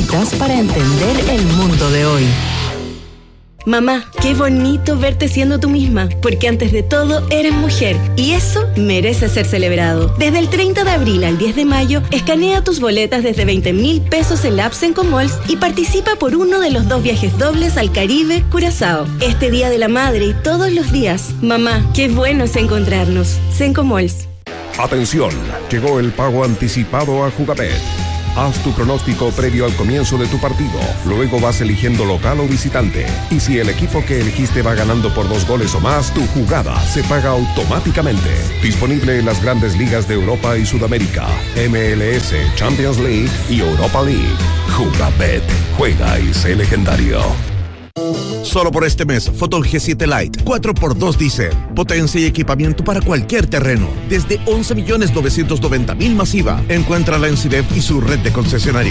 necesitas para entender el mundo de hoy. Mamá, qué bonito verte siendo tú misma, porque antes de todo eres mujer y eso merece ser celebrado. Desde el 30 de abril al 10 de mayo, escanea tus boletas desde 20,000 pesos en la app Sencomalls y participa por uno de los 2 viajes dobles al Caribe, Curazao. Este Día de la Madre y todos los días. Mamá, qué bueno es encontrarnos. Sencomalls. Atención, llegó el pago anticipado a Jugabet. Haz tu pronóstico previo al comienzo de tu partido. Luego vas eligiendo local o visitante. Y si el equipo que elegiste va ganando por 2 goles o más, tu jugada se paga automáticamente. Disponible en las grandes ligas de Europa y Sudamérica, MLS, Champions League y Europa League. Jugabet. Juega y sé legendario. Solo por este mes, Fotón G7 Lite 4x2 diésel. Potencia y equipamiento para cualquier terreno. Desde 11.990.000 masiva. Encuéntrala en CIDEF y su red de concesionarios.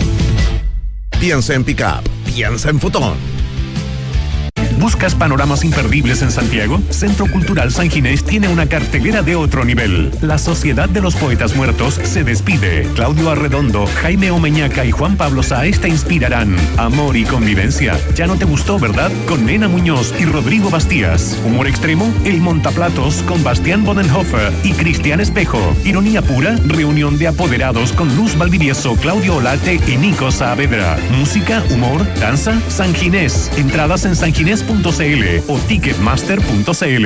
Piensa en Pickup. Piensa en Fotón. ¿Buscas panoramas imperdibles en Santiago? Centro Cultural San Ginés tiene una cartelera de otro nivel. La Sociedad de los Poetas Muertos se despide. Claudio Arredondo, Jaime Omeñaca y Juan Pablo Sáez te inspirarán. Amor y convivencia. Ya no te gustó, ¿verdad? Con Nena Muñoz y Rodrigo Bastías. Humor extremo, El Montaplatos con Bastián Bodenhofer y Cristian Espejo. Ironía pura, reunión de apoderados con Luz Valdivieso, Claudio Olate y Nico Saavedra. Música, humor, danza, San Ginés. Entradas en sanginés.cl o ticketmaster.cl.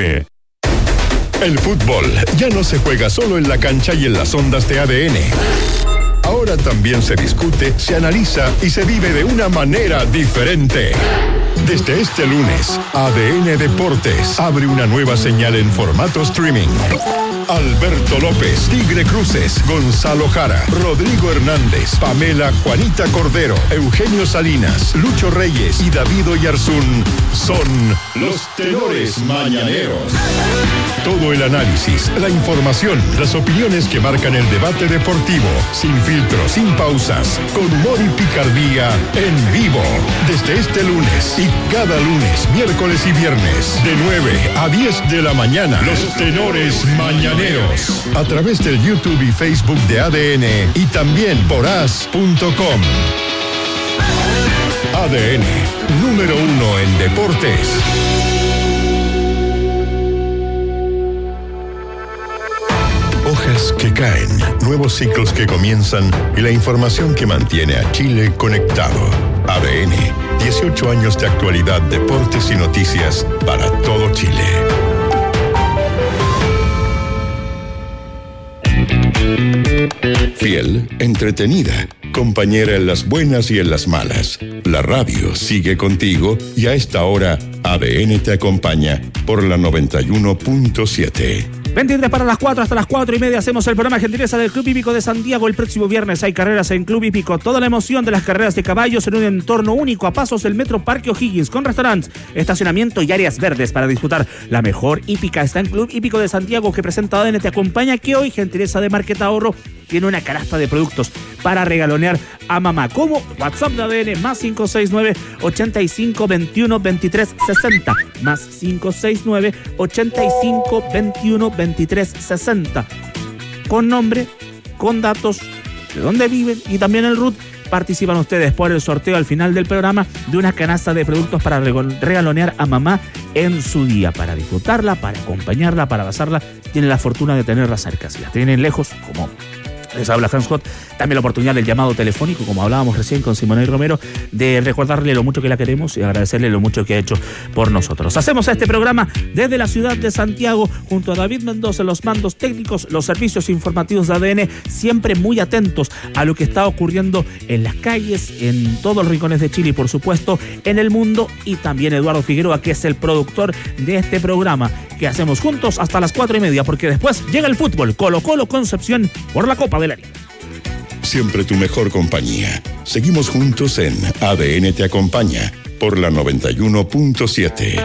El fútbol ya no se juega solo en la cancha y en las ondas de ADN. Ahora también se discute, se analiza y se vive de una manera diferente. Desde este lunes, ADN Deportes abre una nueva señal en formato streaming. Alberto López, Tigre Cruces, Gonzalo Jara, Rodrigo Hernández, Pamela Juanita Cordero, Eugenio Salinas, Lucho Reyes y David Oyarzún son los tenores mañaneros. Todo el análisis, la información, las opiniones que marcan el debate deportivo, sin filtros, sin pausas, con humor y picardía, en vivo. Desde este lunes y cada lunes, miércoles y viernes, de 9 a 10 de la mañana, los tenores mañaneros. A través del YouTube y Facebook de ADN y también por as.com. ADN, número 1 en deportes. Hojas que caen, nuevos ciclos que comienzan y la información que mantiene a Chile conectado. ADN, 18 años de actualidad, deportes y noticias para todo Chile. Fiel, entretenida, compañera en las buenas y en las malas. La radio sigue contigo y a esta hora ADN te acompaña por la 91.7. 23 para las 4, hasta las 4:30 hacemos el programa gentileza del Club Hípico de Santiago. El próximo viernes hay carreras en Club Hípico. Toda la emoción de las carreras de caballos en un entorno único a pasos del Metro Parque O'Higgins, con restaurantes, estacionamiento y áreas verdes para disfrutar. La mejor hípica está en Club Hípico de Santiago, que presenta ADN te acompaña, que hoy, gentileza de Marqueta Ahorro, tiene una canasta de productos para regalonear a mamá. Como WhatsApp de ADN, más 569-8521-2360. Más 569-8521-2360. Con nombre, con datos, de dónde viven y también el RUT. Participan ustedes por el sorteo al final del programa de una canasta de productos para regalonear a mamá en su día, para disfrutarla, para acompañarla, para abrazarla. Tienen la fortuna de tenerla cerca. Si la tienen lejos, como les habla Hans Scott, también la oportunidad del llamado telefónico, como hablábamos recién con Simone Romero, de recordarle lo mucho que la queremos y agradecerle lo mucho que ha hecho por nosotros. Hacemos este programa desde la ciudad de Santiago, junto a David Mendoza, los mandos técnicos, los servicios informativos de ADN, siempre muy atentos a lo que está ocurriendo en las calles, en todos los rincones de Chile y, por supuesto, en el mundo. Y también Eduardo Figueroa, que es el productor de este programa, que hacemos juntos hasta las 4:30, porque después llega el fútbol. Colo-Colo Concepción por la Copa de la Liga. Siempre tu mejor compañía. Seguimos juntos en ADN te acompaña por la 91.7.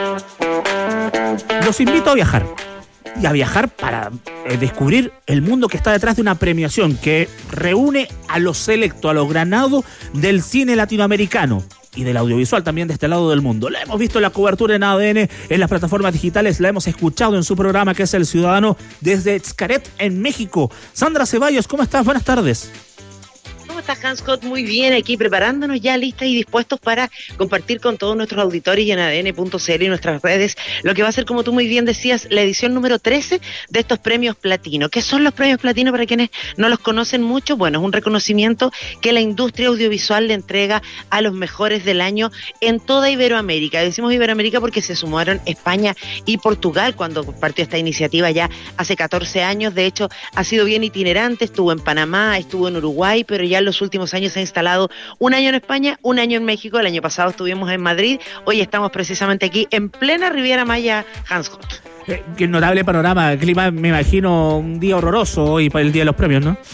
Los invito a viajar. Y a viajar para descubrir el mundo que está detrás de una premiación que reúne a lo selecto, a lo granado del cine latinoamericano y del audiovisual también de este lado del mundo. La hemos visto en la cobertura en ADN, en las plataformas digitales, la hemos escuchado en su programa, que es El Ciudadano, desde Xcaret, en México. Sandra Ceballos, ¿cómo estás? Buenas tardes. ¿Cómo está Hans Scott? Muy bien, aquí preparándonos ya listas y dispuestos para compartir con todos nuestros auditores y en ADN.cl y nuestras redes lo que va a ser, como tú muy bien decías, la edición número 13 de estos premios platino. ¿Qué son los premios platino para quienes no los conocen mucho? Bueno, es un reconocimiento que la industria audiovisual le entrega a los mejores del año en toda Iberoamérica. Decimos Iberoamérica porque se sumaron España y Portugal cuando partió esta iniciativa ya hace 14 años. De hecho, ha sido bien itinerante, estuvo en Panamá, estuvo en Uruguay, pero ya en los últimos años se ha instalado un año en España, un año en México. El año pasado estuvimos en Madrid, hoy estamos precisamente aquí en plena Riviera Maya, Hans Scott. Qué notable panorama, el clima, me imagino un día horroroso hoy para el día de los premios, ¿no?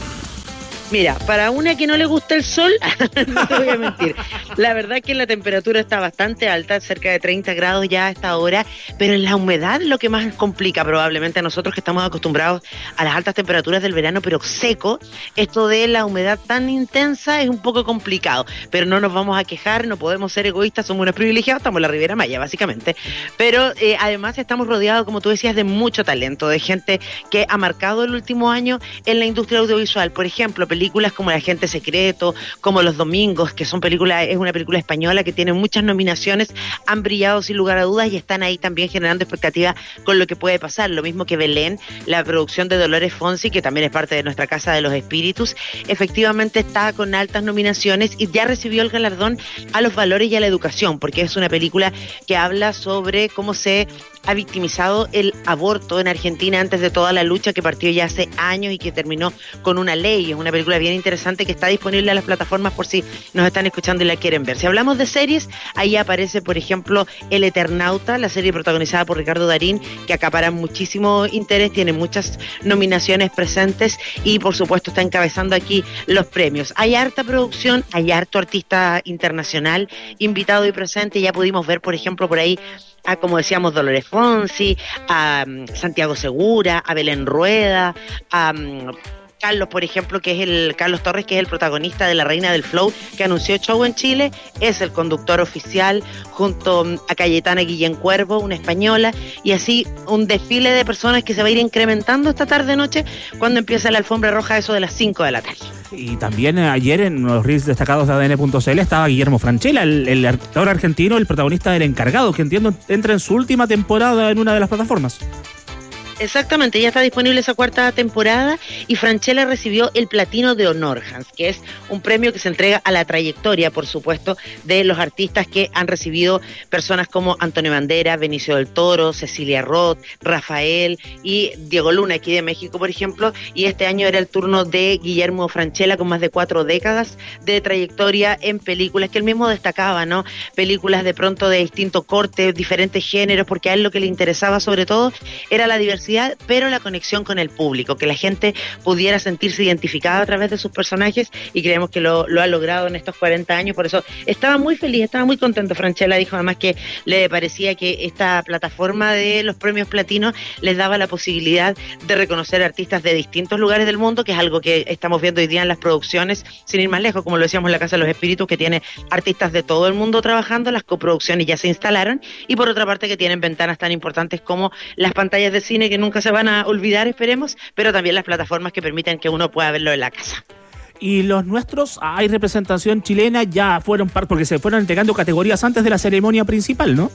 Mira, para una que no le gusta el sol, no te voy a mentir, la verdad es que la temperatura está bastante alta, cerca de 30 grados ya a esta hora, pero en la humedad lo que más complica probablemente a nosotros que estamos acostumbrados a las altas temperaturas del verano, pero seco, esto de la humedad tan intensa es un poco complicado, pero no nos vamos a quejar, no podemos ser egoístas, somos unos privilegiados, estamos en la Riviera Maya básicamente, pero además estamos rodeados, como tú decías, de mucho talento, de gente que ha marcado el último año en la industria audiovisual. Por ejemplo, películas como El Agente Secreto, como Los Domingos, que es una película española que tiene muchas nominaciones, han brillado sin lugar a dudas y están ahí también generando expectativas con lo que puede pasar. Lo mismo que Belén, la producción de Dolores Fonsi, que también es parte de nuestra Casa de los Espíritus, efectivamente está con altas nominaciones y ya recibió el galardón a los valores y a la educación, porque es una película que habla sobre cómo se ha victimizado el aborto en Argentina antes de toda la lucha que partió ya hace años y que terminó con una ley. Es una película bien interesante que está disponible en las plataformas por si nos están escuchando y la quieren ver. Si hablamos de series, ahí aparece, por ejemplo, El Eternauta, la serie protagonizada por Ricardo Darín, que acapara muchísimo interés, tiene muchas nominaciones presentes y, por supuesto, está encabezando aquí los premios. Hay harta producción, hay harto artista internacional invitado y presente. Ya pudimos ver, por ejemplo, por ahí a, como decíamos, Dolores Fonsi, a Santiago Segura, a Belén Rueda, a Carlos, por ejemplo, Carlos Torres, que es el protagonista de La Reina del Flow, que anunció show en Chile, es el conductor oficial, junto a Cayetana Guillén Cuervo, una española, y así un desfile de personas que se va a ir incrementando esta tarde-noche cuando empieza la alfombra roja, eso de las 5 de la tarde. Y también ayer en los reels destacados de ADN.cl estaba Guillermo Francella, el actor argentino, el protagonista del Encargado, que entiendo entra en su última temporada en una de las plataformas. Exactamente, ya está disponible esa cuarta temporada y Francella recibió el Platino de Honor, Hans, que es un premio que se entrega a la trayectoria, por supuesto, de los artistas que han recibido personas como Antonio Banderas, Benicio del Toro, Cecilia Roth, Rafael y Diego Luna, aquí de México, por ejemplo, y este año era el turno de Guillermo Francella, con más de 4 décadas de trayectoria en películas, que él mismo destacaba, ¿no? Películas de pronto de distinto corte, diferentes géneros, porque a él lo que le interesaba sobre todo era la diversidad, pero la conexión con el público, que la gente pudiera sentirse identificada a través de sus personajes, y creemos que lo ha logrado en estos 40 años, por eso estaba muy feliz, estaba muy contento. Francella dijo además que le parecía que esta plataforma de los premios Platino les daba la posibilidad de reconocer artistas de distintos lugares del mundo, que es algo que estamos viendo hoy día en las producciones, sin ir más lejos, como lo decíamos en la Casa de los Espíritus, que tiene artistas de todo el mundo trabajando, las coproducciones ya se instalaron, y por otra parte que tienen ventanas tan importantes como las pantallas de cine, que nunca se van a olvidar, esperemos, pero también las plataformas que permiten que uno pueda verlo en la casa. Y los nuestros, hay representación chilena, ya fueron porque se fueron entregando categorías antes de la ceremonia principal, ¿no?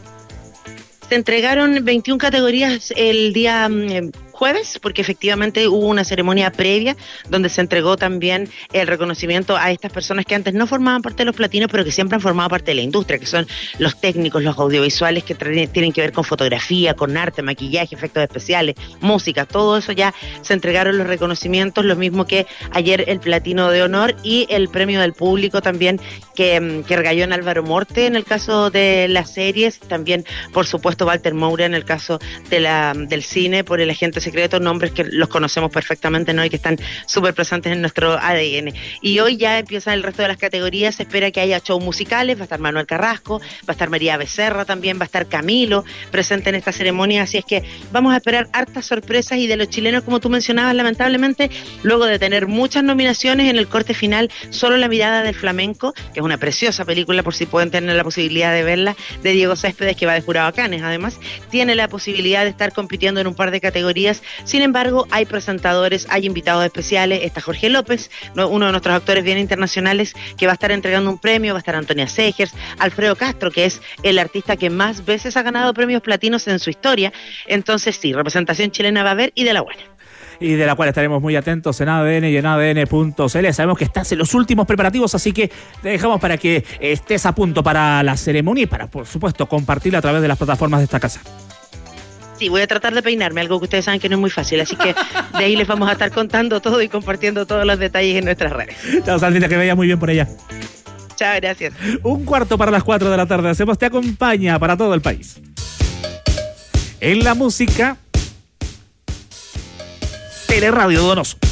Se entregaron 21 categorías el día jueves, porque efectivamente hubo una ceremonia previa donde se entregó también el reconocimiento a estas personas que antes no formaban parte de los platinos, pero que siempre han formado parte de la industria, que son los técnicos, los audiovisuales que tienen que ver con fotografía, con arte, maquillaje, efectos especiales, música, todo eso ya se entregaron los reconocimientos, lo mismo que ayer el Platino de Honor y el premio del público también que regaló en Álvaro Morte en el caso de las series, también por supuesto Walter Moura en el caso de del cine por El Agente Secreto, nombres que los conocemos perfectamente, ¿no? Y que están súper presentes en nuestro ADN. Y hoy ya empiezan el resto de las categorías, se espera que haya shows musicales, va a estar Manuel Carrasco, va a estar María Becerra también, va a estar Camilo presente en esta ceremonia, así es que vamos a esperar hartas sorpresas. Y de los chilenos, como tú mencionabas, lamentablemente, luego de tener muchas nominaciones en el corte final, solo La Mirada del Flamenco, que es una preciosa película, por si pueden tener la posibilidad de verla, de Diego Céspedes, que va de jurado a Cannes, además, tiene la posibilidad de estar compitiendo en un par de categorías ceremonias. Sin embargo, hay presentadores, hay invitados especiales. Está Jorge López, uno de nuestros actores bien internacionales, que va a estar entregando un premio. Va a estar Antonia Segers, Alfredo Castro, que es el artista que más veces ha ganado premios platinos en su historia. Entonces sí, representación chilena va a haber y de la buena. Y de la cual estaremos muy atentos en ADN y en ADN.cl. Sabemos que estás en los últimos preparativos, así que te dejamos para que estés a punto para la ceremonia y para, por supuesto, compartirla a través de las plataformas de esta casa. Sí, voy a tratar de peinarme, algo que ustedes saben que no es muy fácil, así que de ahí les vamos a estar contando todo y compartiendo todos los detalles en nuestras redes. Chao, Sandrita, que vaya muy bien por allá. Chao, gracias. 1:15 para las 4 de la tarde. Hacemos Te Acompaña para todo el país. En la música, Teleradio Donoso.